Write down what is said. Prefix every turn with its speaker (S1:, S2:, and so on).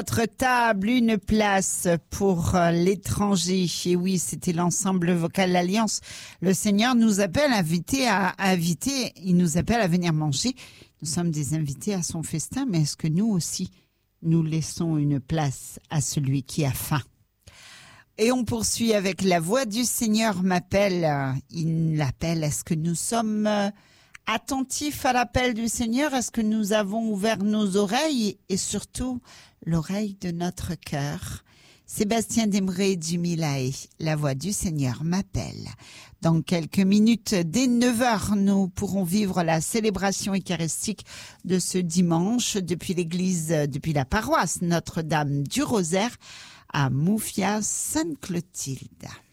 S1: Notre table, une place pour l'étranger. Et oui, c'était l'ensemble vocal L'Alliance. Le Seigneur nous appelle il nous appelle à venir manger. Nous sommes des invités à son festin, mais est-ce que nous aussi, nous laissons une place à celui qui a faim? Et on poursuit avec La voix du Seigneur m'appelle. Il l'appelle. Est-ce que nous sommes attentifs à l'appel du Seigneur? Est-ce que nous avons ouvert nos oreilles et surtout l'oreille de notre cœur? Sébastien Demré du Milaé, La voix du Seigneur m'appelle. Dans quelques minutes, dès 9h, nous pourrons vivre la célébration eucharistique de ce dimanche depuis la paroisse Notre-Dame du Rosaire à Moufia Sainte-Clotilde.